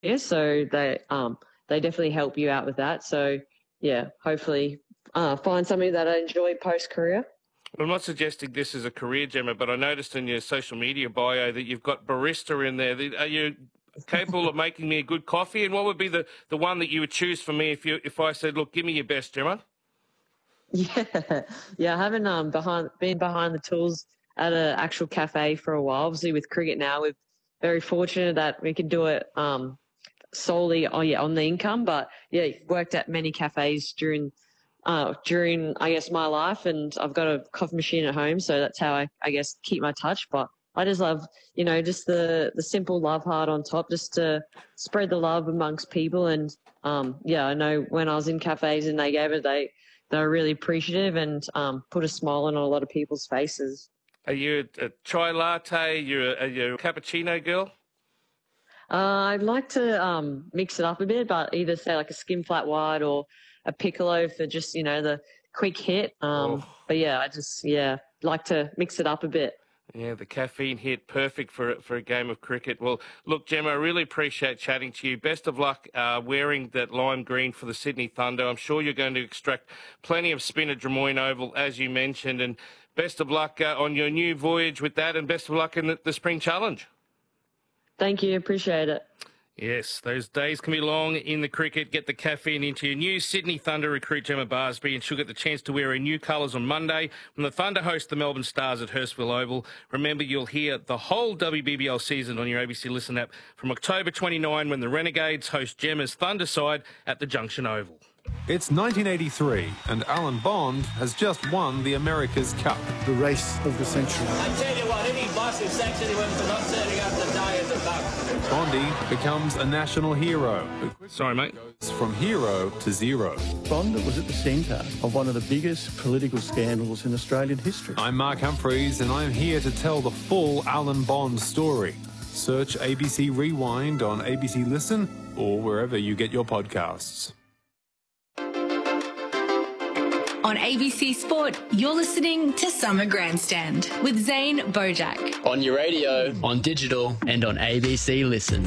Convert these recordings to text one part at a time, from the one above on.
so they definitely help you out with that. So yeah, hopefully find something that I enjoy post-career. I'm not suggesting this is a career, Gemma, but I noticed in your social media bio that you've got barista in there. Are you capable of making me a good coffee? And what would be the one that you would choose for me if I said, look, give me your best, Gemma? Yeah, I haven't been behind the tools at an actual cafe for a while. Obviously, with cricket now, we're very fortunate that we can do it solely on the income. But yeah, worked at many cafes during I guess my life, and I've got a coffee machine at home, so that's how I guess keep my touch. But I just love just the simple love heart on top, just to spread the love amongst people. And yeah, I know when I was in cafes and they gave it, they were really appreciative and put a smile on a lot of people's faces. Are you a chai latte? Are you a cappuccino girl? I'd like to mix it up a bit, but either say like a skim flat white or a piccolo for just the quick hit. But yeah, I just like to mix it up a bit. Yeah, the caffeine hit, perfect for a game of cricket. Well, look, Gemma, I really appreciate chatting to you. Best of luck wearing that lime green for the Sydney Thunder. I'm sure you're going to extract plenty of spin at Drummoyne Oval, as you mentioned, and best of luck on your new voyage with that, and best of luck in the Spring Challenge. Thank you, appreciate it. Yes, those days can be long in the cricket. Get the caffeine into your new Sydney Thunder recruit Gemma Barsby, and she'll get the chance to wear her new colours on Monday when the Thunder host the Melbourne Stars at Hurstville Oval. Remember, you'll hear the whole WBBL season on your ABC Listen app from October 29 when the Renegades host Gemma's Thunder side at the Junction Oval. It's 1983 and Alan Bond has just won the America's Cup. The race of the century. I tell you what, any boss who sacks anyone for not turning up the day is a bug. Bondy becomes a national hero. Sorry, mate. Goes from hero to zero. Bond was at the centre of one of the biggest political scandals in Australian history. I'm Mark Humphreys and I'm here to tell the full Alan Bond story. Search ABC Rewind on ABC Listen or wherever you get your podcasts. On ABC Sport, you're listening to Summer Grandstand with Zane Bojack. On your radio, on digital, and on ABC Listen.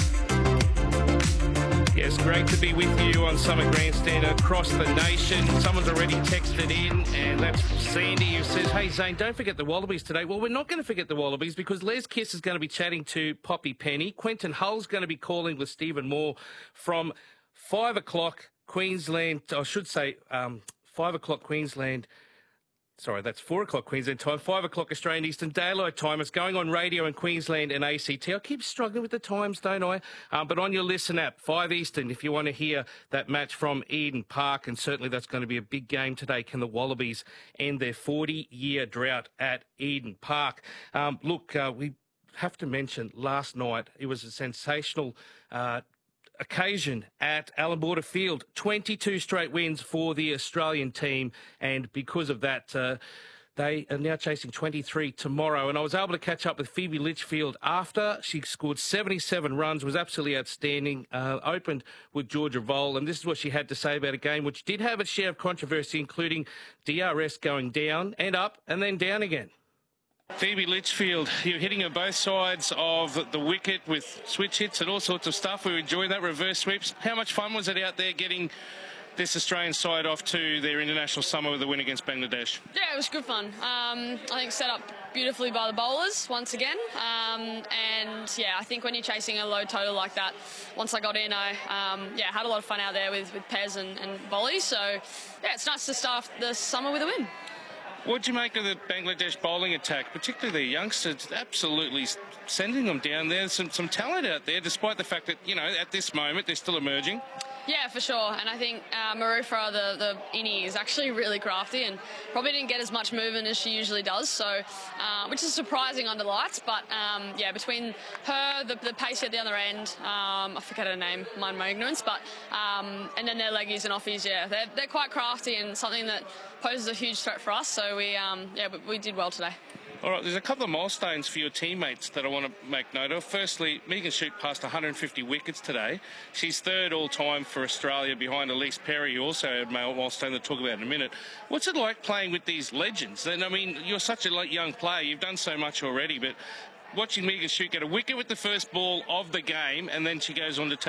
Yes, great to be with you on Summer Grandstand across the nation. Someone's already texted in, and that's Sandy, who says, hey, Zane, don't forget the Wallabies today. Well, we're not going to forget the Wallabies because Les Kiss is going to be chatting to Poppy Penny. Quentin Hull's going to be calling with Stephen Moore from 5 o'clock Queensland, I should say 5 o'clock Queensland. Sorry, that's 4 o'clock Queensland time, 5 o'clock Australian Eastern Daylight Time. It's going on radio in Queensland and ACT. I keep struggling with the times, don't I? But on your Listen app, 5 Eastern, if you want to hear that match from Eden Park, and certainly that's going to be a big game today. Can the Wallabies end their 40-year drought at Eden Park? Look, we have to mention last night, it was a sensational occasion at Allan Border Field. 22 straight wins for the Australian team, and because of that, they are now chasing 23 tomorrow. And I was able to catch up with Phoebe Litchfield after. She scored 77 runs, was absolutely outstanding, opened with Georgia Vole, and this is what she had to say about a game which did have its share of controversy, including DRS going down and up and then down again. Phoebe Litchfield, you're hitting on both sides of the wicket with switch hits and all sorts of stuff. We enjoy that, reverse sweeps. How much fun was it out there getting this Australian side off to their international summer with a win against Bangladesh? Yeah, it was good fun. I think set up beautifully by the bowlers once again. And yeah, I think when you're chasing a low total like that, once I got in, I had a lot of fun out there with Pez and Bolly. So yeah, it's nice to start the summer with a win. What do you make of the Bangladesh bowling attack, particularly the youngsters, absolutely sending them down there? Some talent out there, despite the fact that, at this moment, they're still emerging. Yeah, for sure. And I think Marufa, the Innie, is actually really crafty and probably didn't get as much movement as she usually does, so which is surprising under lights. But, between her, the pace at the other end, I forget her name, mind my ignorance, but and then their leggies and offies, they're quite crafty and something that poses a huge threat for us. So we did well today. All right, there's a couple of milestones for your teammates that I want to make note of. Firstly, Megan Shute passed 150 wickets today. She's third all-time for Australia behind Elise Perry, who also had a milestone to talk about in a minute. What's it like playing with these legends? And I mean, you're such a young player. You've done so much already, but watching Megan Shute get a wicket with the first ball of the game, and then she goes on to take